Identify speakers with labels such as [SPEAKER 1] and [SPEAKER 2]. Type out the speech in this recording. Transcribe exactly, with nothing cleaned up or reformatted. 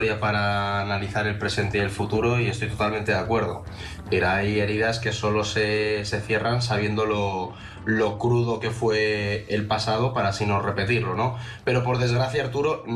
[SPEAKER 1] para analizar el presente y el futuro, y estoy totalmente de acuerdo. Pero hay heridas que solo se, se cierran sabiendo lo, lo crudo que fue el pasado para así no repetirlo, ¿no? Pero por desgracia, Arturo,